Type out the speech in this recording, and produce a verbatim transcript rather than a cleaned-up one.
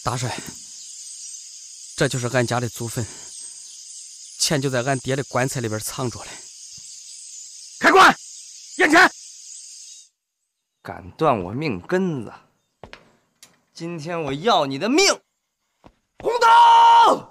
大帅，这就是俺家的祖坟，钱就在俺爹的棺材里边藏着了。 开棺，验钱！敢断我命根子，今天我要你的命！红灯！